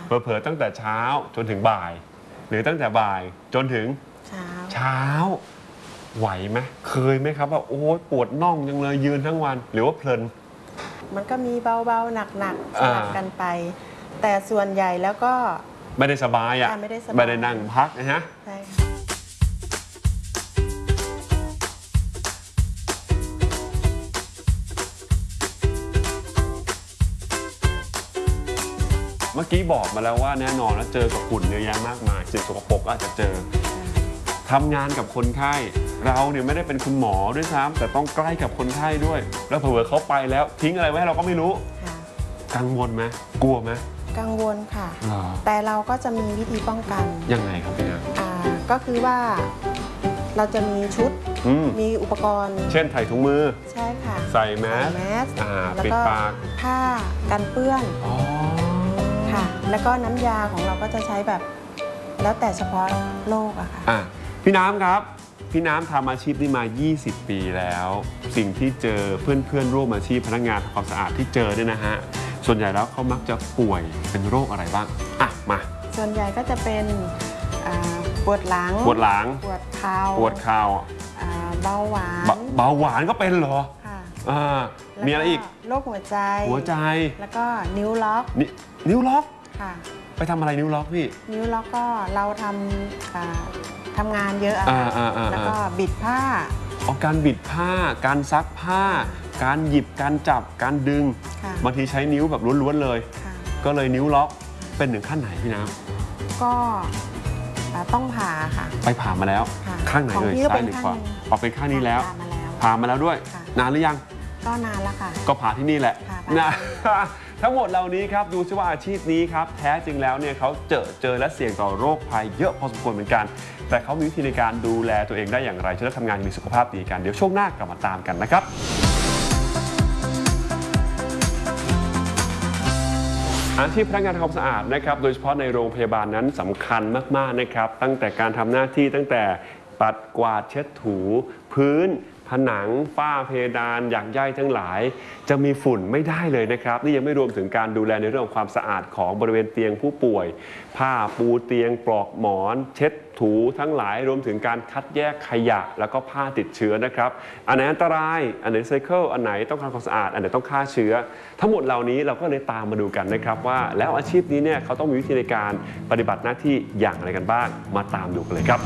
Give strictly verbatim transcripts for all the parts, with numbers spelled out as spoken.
เผลอๆตั้งแต่เช้าจนถึงบ่ายหรือตั้งแต่บ่ายจนถึงเช้าเช้าไหวไหมเคยไหมครับว่าโอ้ปวดน่องยังเลยยืนทั้งวันหรือว่าเพลินมันก็มีเบาๆหนักๆสลับกันไปแต่ส่วนใหญ่แล้วก็ไม่ได้สบายอ่ะไม่ได้สบายไม่ได้นั่งพักนะฮะใช่ค่ะเมื่อกี้บอกมาแล้วว่าแน่นอนแล้วเจอกับฝุ่นเยอะแยะมากมายสิ่งสกปรกอาจจะเจอทำงานกับคนไข้เราเนี่ยไม่ได้เป็นคุณหมอด้วยซ้ำแต่ต้องใกล้กับคนไข้ด้วยแล้วเผื่อเขาไปแล้วทิ้งอะไรไว้ให้เราก็ไม่รู้กังวลไหมกลัวไหมกังวลค่ะแต่เราก็จะมีวิธีป้องกันยังไงครับพี่นะก็คือว่าเราจะมีชุดมีอุปกรณ์เช่นใส่ถุงมือใช่ค่ะใส่แมสปิดปากผ้ากันเปื้อนค่ะแล้วก็น้ำยาของเราก็จะใช้แบบแล้วแต่เฉพาะโรคอะค่ะพี่น้ำครับพี่น้ำทำอาชีพนี้มายี่สิบปีแล้วสิ่งที่เจอเพื่อนๆร่วมอาชีพพนักงานทำความสะอาดที่เจอเนี่ยนะฮะส่วนใหญ่แล้วเขามักจะป่วยเป็นโรคอะไรบ้างอ่ะมาส่วนใหญ่ก็จะเป็นปวดหลังปวดหลังปวดเข่าปวดเข่าเบาหวานเบาหวานก็เป็นเหรอค่ะมีอะไรอีกโรคหัวใจหัวใจแล้วก็นิ้วล็อกนิ้วล็อกค่ะไปทำอะไรนิ้วล็อกพี่นิ้วล็อกก็เราทำทำงานเยอะแล้วก็บิดผ้าอ๋อการบิดผ้าการซักผ้าการหยิบการจับการดึงบางทีใช้นิ้วแบบล้วนๆเลยก็เลยนิ้วล็อกเป็นถึงขั้นไหนพี่น้ำก็ต้องผ่าค่ะไปผ่ามาแล้วข้างไหนเลยซ้ายหรือขวาออกเป็นข้างนี้แล้วผ่ามาแล้วด้วยนานหรือยังก็นานแล้วค่ะก็ผ่าที่นี่แหละนะทั้งหมดเหล่านี้ครับดูซิว่าอาชีพนี้ครับแท้จริงแล้วเนี่ยเขาเจอเจอและเสี่ยงต่อโรคภัยเยอะพอสมควรเหมือนกันแต่เขามีวิธีในการดูแลตัวเองได้อย่างไรจะได้ทำงานมีสุขภาพดีกันเดี๋ยวช่วงหน้ากลับมาตามกันนะครับอาชีพพนักงานทำความสะอาดนะครับโดยเฉพาะในโรงพยาบาลนั้นสำคัญมากๆนะครับตั้งแต่การทำหน้าที่ตั้งแต่ปัดกวาดเช็ดถูพื้นผนังฝ้าเพดานหยักใยทั้งหลายจะมีฝุ่นไม่ได้เลยนะครับนี่ยังไม่รวมถึงการดูแลในเรื่องของความสะอาดของบริเวณเตียงผู้ป่วยผ้าปูเตียงปลอกหมอนเช็ดถูทั้งหลายรวมถึงการคัดแยกขยะแล้วก็ผ้าติดเชื้อนะครับอันไหนอันตรายอันไหนรีไซเคิลอันไหนต้องการความสะอาดอันไหนต้องฆ่าเชื้อทั้งหมดเหล่านี้เราก็เลยตามมาดูกันนะครับว่าแล้วอาชีพนี้เนี่ยเขาต้องมีวิธีในการปฏิบัติหน้าที่อย่างไรกันบ้างมาตามดูกันเลยครับ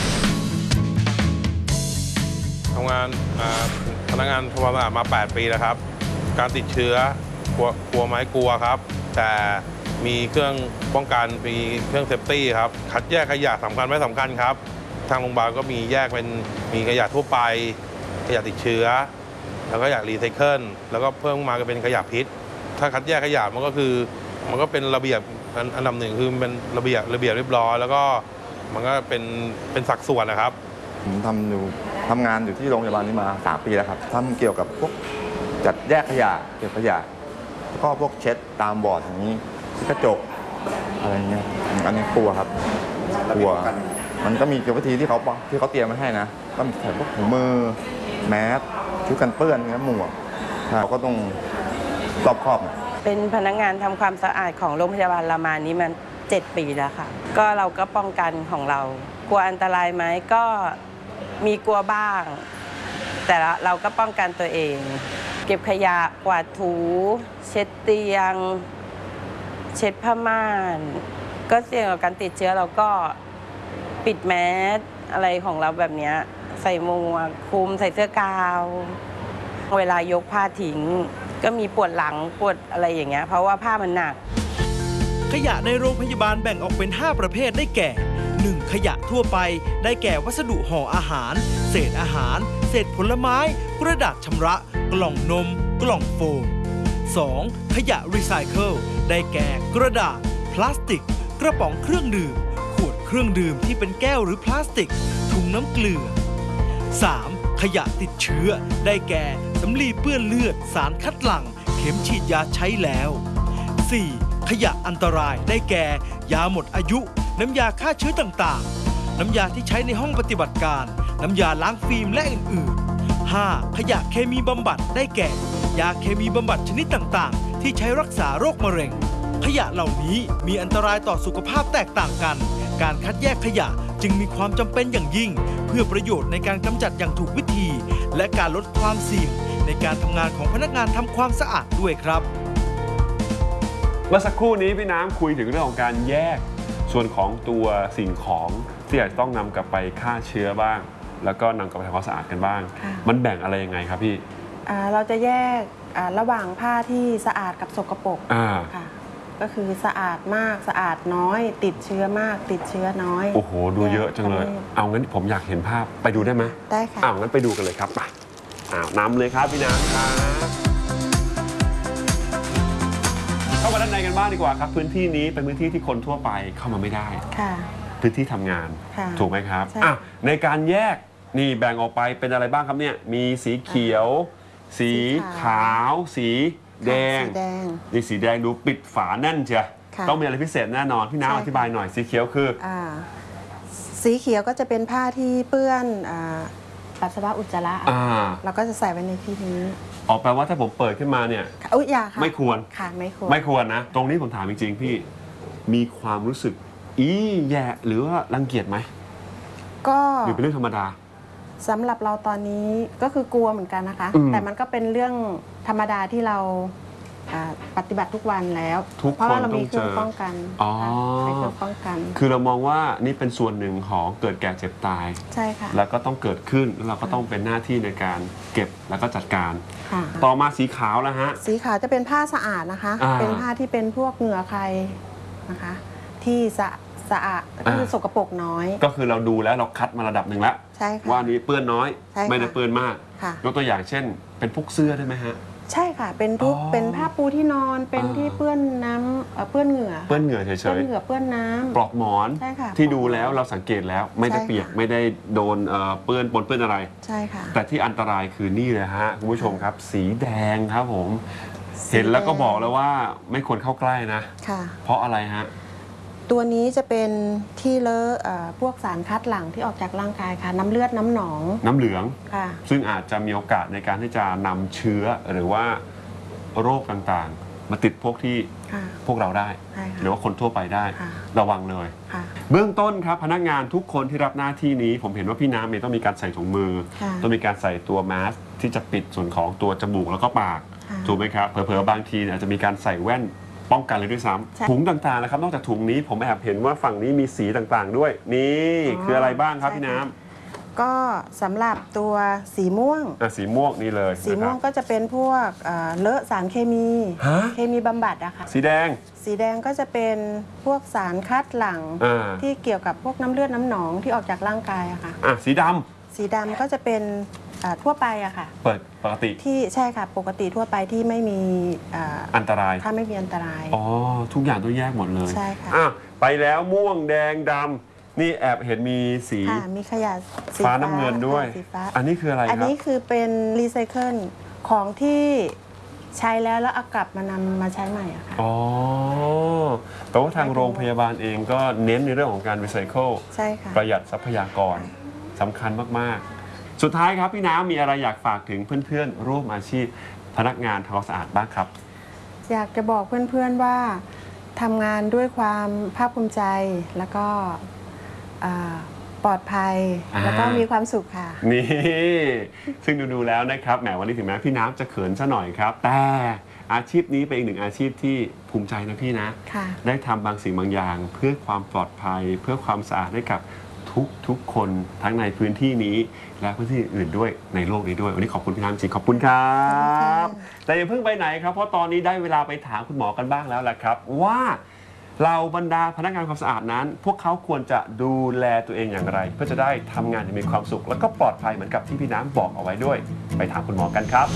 ทำงานพนักงานทำความสะอาดมาแปดปีแล้วครับการติดเชื้อกลัวกลัวไหมกลัวครับแต่มีเครื่องป้องกันมีเครื่องเซฟตี้ครับคัดแยกขยะสำคัญไม่สำคัญครับทางโรงพยาบาลก็มีแยกเป็นมีขยะทั่วไปขยะติดเชื้อแล้วก็ขยะรีไซเคิลแล้วก็เพิ่มมาก็เป็นขยะพิษถ้าคัดแยกขยะมันก็คือมันก็เป็นระเบียบอันดับหนึ่งคือเป็นระเบียบระเบียบเรียบร้อยแล้วก็มันก็เป็นเป็นสัดส่วนนะครับผมทำอยู่ทำงานอยู่ที่โรงพยาบาลนี้มาสามปีแล้วครับทำเกี่ยวกับพวกจัดแยกขยะเก็บขยะแล้วก็พวกเช็ดตามบอร์ดอย่างนี้กระจกอะไรเงี้ยอันนี้กลัวครับกลัวมันก็มีวิธีที่เขาที่เขาเตรียมมาให้นะก็มีใส่พวกถุงมือแมสชุดกันเปื้อนหมวกเราก็ต้องรอบครอบเป็นพนักงานทำความสะอาดของโรงพยาบาลรามานี้มันเจ็ดปีแล้วค่ะก็เราก็ป้องกันของเรากลัวอันตรายไหมก็มีกลัวบ้างแต่เราก็ป้องกันตัวเองเก็บขยะกวาดถูเช็ดเตียงเช็ดผ้าม่านก็เสี่ยงกับการติดเชื้อเราก็ปิดแมสอะไรของเราแบบนี้ใส่หมวกคลุมใส่เสื้อกาวเวลายกผ้าทิ้งก็มีปวดหลังปวดอะไรอย่างเงี้ยเพราะว่าผ้ามันหนักขยะในโรงพยาบาลแบ่งออกเป็นห้าประเภทได้แก่หนึ่งขยะทั่วไปได้แก่วัสดุห่ออาหารเศษอาหารเศษผลไม้กระดาษชำระกล่องนมกล่องโฟม สองขยะรีไซเคิลได้แก่กระดาษพลาสติกกระป๋องเครื่องดื่มขวดเครื่องดื่มที่เป็นแก้วหรือพลาสติกถุงน้ำเกลือ สาม ขยะติดเชื้อได้แก่สำลีเปื้อนเลือดสารคัดหลั่งเข็มฉีดยาใช้แล้ว สี่ ขยะอันตรายได้แก่ยาหมดอายุน้ำยาฆ่าเชื้อต่างๆน้ำยาที่ใช้ในห้องปฏิบัติการน้ำยาล้างฟิล์มและอื่นๆ ห้า ขยะเคมีบำบัดได้แก่ยาเคมีบำบัดชนิดต่างๆที่ใช้รักษาโรคมะเร็งขยะเหล่านี้มีอันตรายต่อสุขภาพแตกต่างกัน การคัดแยกขยะจึงมีความจำเป็นอย่างยิ่ง เพื่อประโยชน์ในการกำจัดอย่างถูกวิธี และการลดความเสี่ยงในการทำงานของพนักงานทำความสะอาดด้วยครับเมื่อสักครู่นี้พี่น้ำคุยถึงเรื่องของการแยกส่วนของตัวสิ่งของที่อาจจะต้องนำกลับไปฆ่าเชื้อบ้าง แล้วก็นำกลับไปทำความสะอาดกันบ้าง มันแบ่งอะไรยังไงครับพี่เราจะแยกระหว่างผ้าที่สะอาดกับสกปรกค่ะก็คือสะอาดมากสะอาดน้อย ติดเชื้อมากติดเชื้อน้อยโอ้โหดูเยอะจังเลยเอางั้นผมอยากเห็นภาพไปดูได้ไหมได้ค่ะอ้าวงั้นไปดูกันเลยครับไปอ้าวนำเลยครับพี่น้ำครับเข้ามาด้านในกันบ้างดีกว่าครับพื้นที่นี้เป็นพื้นที่ที่คนทั่วไปเข้ามาไม่ได้ค่ะพื้นที่ทำงานถูกไหมครับอ่ะในการแยกนี่แบ่งออกไปเป็นอะไรบ้างครับเนี่ยมีสีเขียวสีขาวสีแดงนี่สีแดงดูปิดฝาแน่นเชียวต้องมีอะไรพิเศษแน่นอนพี่น้ำอธิบายหน่อยสีเขียวคือสีเขียวก็จะเป็นผ้าที่เปื้อนปัสสาวะอุจจาระเราก็จะใส่ไว้ในที่นี้ออกแปลว่าถ้าผมเปิดขึ้นมาเนี่ยอุ๊ยอย่าค่ะไม่ควรค่ะไม่ควรไม่ควรนะตรงนี้ผมถามจริงๆพี่มีความรู้สึกอีแย่หรือว่ารังเกียจไหมก็หรือเป็นเรื่องธรรมดาสำหรับเราตอนนี้ก็คือกลัวเหมือนกันนะคะแต่มันก็เป็นเรื่องธรรมดาที่เราปฏิบัติทุกวันแล้วเพราะว่าเรามีเครื่องป้องกันอ๋อเครื่องป้องกันคือเรามองว่านี่เป็นส่วนหนึ่งของเกิดแก่เจ็บตายใช่ค่ะแล้วก็ต้องเกิดขึ้นแล้วเราก็ต้องเป็นหน้าที่ในการเก็บแล้วก็จัดการต่อมาสีขาวแล้วฮะสีขาวจะเป็นผ้าสะอาดนะคะเป็นผ้าที่เป็นพวกเหงื่อใครนะคะที่สะสะอาดก็คือสกปรกน้อยก็คือเราดูแล้วเราคัดมาระดับหนึ่งแล้วว่านี้เปื้อนน้อยไม่ได้เปื้อนมากยกตัวอย่างเช่นเป็นพวกเสื้อได้ไหมฮะใช่ค่ะเป็นทุกเป็นผ้าปูที่นอนเป็นที่เปื้อนน้ำเปื้อนเหงื่อเปื้อนเหงื่อเฉยๆเปื้อนเหงื่อเปื้อนน้ำปลอกหมอนที่ดูแล้วเราสังเกตแล้วไม่ได้เปียกไม่ได้โดนเปื้อนปนเปื้อนอะไรใช่ค่ะแต่ที่อันตรายคือนี่เลยฮะคุณผู้ชมครับสีแดงครับผมเห็นแล้วก็บอกแล้วว่าไม่ควรเข้าใกล้นะเพราะอะไรฮะตัวนี้จะเป็นที่เลอะพวกสารคัดหลั่งที่ออกจากร่างกายค่ะน้ำเลือดน้ำหนองน้ำเหลืองค่ะซึ่งอาจจะมีโอกาสในการที่จะนำเชื้อหรือว่าโรคต่างๆมาติดพวกที่พวกเราได้หรือว่าคนทั่วไปได้ระวังเลยเบื้องต้นครับพนักงานทุกคนที่รับหน้าที่นี้ผมเห็นว่าพี่น้ำเองต้องมีการใส่ถุงมือต้องมีการใส่ตัวแมสที่จะปิดส่วนของตัวจมูกแล้วก็ปากถูกไหมครับเผลอๆบางทีอาจจะมีการใส่แว่นป้องกันเลยด้วยซ้ำถุงต่างๆนะครับนอกจากถุงนี้ผมแอบเห็นว่าฝั่งนี้มีสีต่างๆด้วยนี่คืออะไรบ้างครับพี่น้ำก็สำหรับตัวสีม่วงสีม่วงนี่เลยสีม่วงก็จะเป็นพวกเลอะสารเคมีเคมีบำบัดอะค่ะสีแดงสีแดงก็จะเป็นพวกสารคัดหลั่งที่เกี่ยวกับพวกน้ำเลือดน้ำหนองที่ออกจากร่างกายอะค่ะสีดำสีดำก็จะเป็นทั่วไปอะค่ะเปิดปกติที่ใช่ค่ะปกติทั่วไปที่ไม่มีอันตรายถ้าไม่มีอันตรายอ๋อทุกอย่างต้องแยกหมดเลยใช่ค่ะไปแล้วม่วงแดงดำนี่แอบเห็นมีสีมีขยะฟ้าน้ำเงินด้วยอันนี้คืออะไรครับอันนี้คือเป็นรีไซเคิลของที่ใช้แล้วแล้วเอากลับมานำมาใช้ใหม่อะค่ะอ๋อแปลว่าทางโรงพยาบาลเองก็เน้นในเรื่องของการรีไซเคิลใช่ค่ะประหยัดทรัพยากรสำคัญมากๆสุดท้ายครับพี่น้ำมีอะไรอยากฝากถึงเพื่อนๆร่วมอาชีพพนักงานทำความสะอาดบ้างครับอยากจะบอกเพื่อนๆว่าทำงานด้วยความภาคภูมิใจแล้วก็ปลอดภัยแล้วก็มีความสุขค่ะนี่ซึ่งดูๆแล้วนะครับแหมวันนี้ถึงแม้พี่น้ำจะเขินซะหน่อยครับแต่อาชีพนี้เป็นอีกหนึ่งอาชีพที่ภูมิใจนะพี่นะได้ทำบางสิ่งบางอย่างเพื่อความปลอดภัยเพื่อความสะอาดให้กับทุกทุกคนทั้งในพื้นที่นี้และพื้นที่อื่นด้วยในโลกนี้ด้วยวันนี้ขอบคุณพี่น้ำจริงขอบคุณครับแต่อย่าเพิ่งไปไหนครับเพราะตอนนี้ได้เวลาไปถามคุณหมอกันบ้างแล้วแหละครับว่าเราบรรดาพนักงานความสะอาดนั้นพวกเขาควรจะดูแลตัวเองอย่างไรเพื่อจะได้ทำงานอย่างมีความสุขแล้วก็ปลอดภัยเหมือนกับที่พี่น้ำบอกเอาไว้ด้วยไปถามคุณหมอกันครับ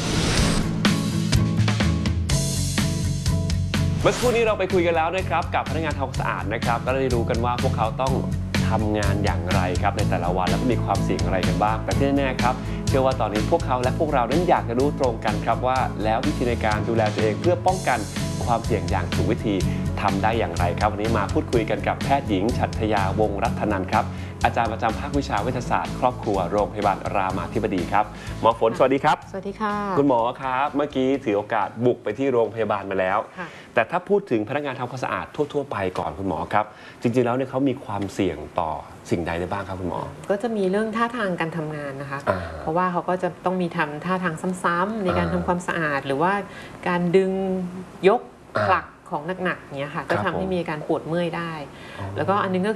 เมื่อสักครู่นี้เราไปคุยกันแล้วนะครับกับพนักงานทำความสะอาดนะครับก็ได้รู้กันว่าพวกเขาต้องทำงานอย่างไรครับในแต่ละวันแล้วก็มีความเสี่ยงอะไรกันบ้างแต่ที่แน่ๆครับเชื่อว่าตอนนี้พวกเขาและพวกเรานั้นอยากจะรู้ตรงกันครับว่าแล้ววิธีในการดูแลตัวเองเพื่อป้องกันความเสี่ยงอย่างถูกวิธีททำได้อย่างไรครับวันนี้มาพูดคุยกันกับแพทย์หญิงฉัตรยาวงศ์รัตนันท์ครับอาจารย์ประจำภาควิชาเวชศาสตร์ครอบครัวโรงพยาบาลรามาธิบดีครับหมอฝนสวัสดีครับสวัสดีค่ะคุณหมอครับเมื่อกี้ถือโอกาสบุกไปที่โรงพยาบาลมาแล้วค่ะแต่ถ้าพูดถึงพนักงานทำความสะอาดทั่วๆไปก่อนคุณหมอครับจริงๆแล้วเนี่ยเขามีความเสี่ยงต่อสิ่งใดได้บ้างครับคุณหมอก็จะมีเรื่องท่าทางการทำงานนะคะอ่าเพราะว่าเขาก็จะต้องมีทำท่าทางซ้ำๆในการอ่าทำความสะอาด หรือว่าการดึงยกอ่าผลักของหนักๆเนี้ยค่ะ ก็ครับทำให้ผมมีอาการปวดเมื่อยได้ แล้วก็อันนึงก็